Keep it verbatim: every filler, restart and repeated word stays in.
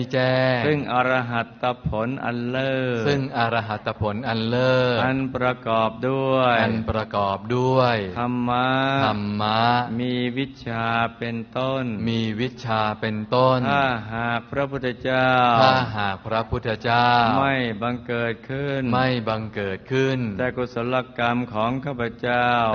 แจ้งซึ่งอรหัตผลอันเลิศซึ่งอรหัตผลอันเลิศอันประกอบด้วยอันประกอบด้วยธรรมะธรรมะมีวิชาเป็นต้นมีวิชาเป็นต้นถ้าหากพระพุทธเจ้าถ้าหากพระพุทธเจ้าไม่บังเกิดขึ้นไม่บังเกิดขึ้นแต่กุศลกรรมของข้าพเจ้า